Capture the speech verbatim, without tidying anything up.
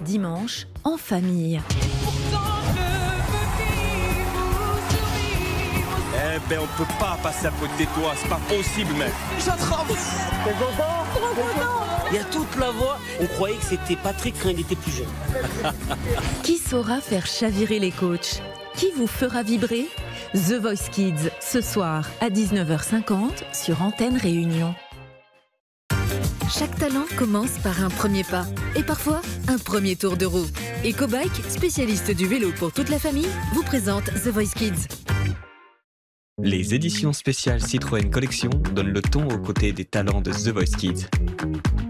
dimanche, en famille. Eh ben on peut pas passer à côté de toi, c'est pas possible mec. J'attrape. T'es content? Trop content. Il y a toute la voix, on croyait que c'était Patrick quand il était plus jeune. Qui saura faire chavirer les coachs? Qui vous fera vibrer? The Voice Kids, ce soir à dix-neuf heures cinquante sur Antenne Réunion. Chaque talent commence par un premier pas et parfois un premier tour de roue. EcoBike, spécialiste du vélo pour toute la famille, vous présente The Voice Kids. Les éditions spéciales Citroën Collection donnent le ton aux côtés des talents de The Voice Kids.